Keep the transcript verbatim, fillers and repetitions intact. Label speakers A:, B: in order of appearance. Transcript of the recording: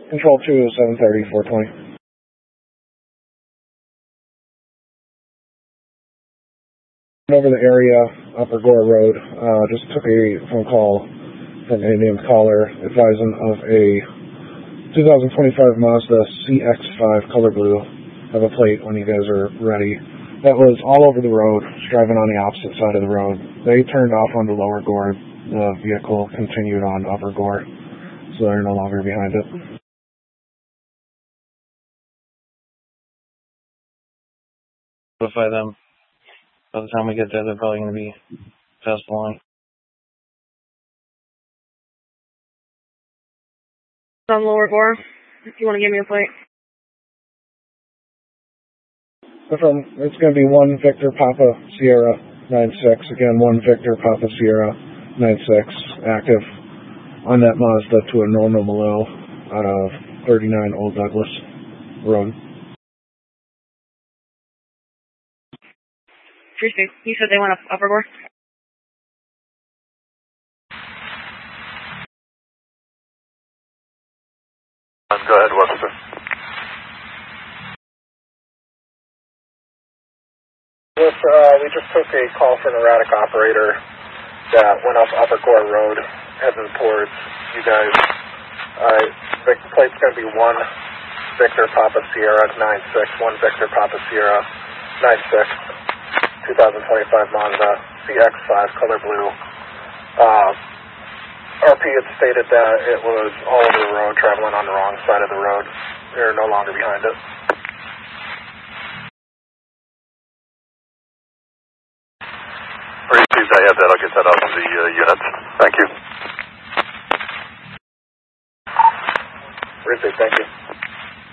A: Control two, seven thirty, four twenty. Over the area, Upper Gore Road, uh, just took a phone call from a named caller advising of a two thousand twenty-five Mazda C X five color blue. Have a plate when you guys are ready. That was all over the road, driving on the opposite side of the road. They turned off onto Lower Gore. The vehicle continued on Upper Gore, so they're no longer behind it.
B: Notify them. By the time we get there, they're probably going to be passed along.
C: On Lower Gore, if you want to give me a plate.
A: From, it's going to be one Victor Papa Sierra nine six. Again, one Victor Papa Sierra nine six, active on that Mazda to a Norma Malo out of thirty-nine Old Douglas Road.
C: Appreciate. You said they went up Upper Gore?
D: Go ahead, Webster. Yes, uh, we just took a call for an erratic operator that went up Upper Gore Road, heading towards you guys. Uh, the plate's going to be one Victor Papa Sierra nine six, one Victor Papa Sierra nine six, two thousand twenty-five Mazda C X five color blue. Uh, R P had stated that it was all over the road, traveling on the wrong side of the road. They're no longer behind it. Please, I have that. I'll get that out to the uh, unit. Thank you. Thank you.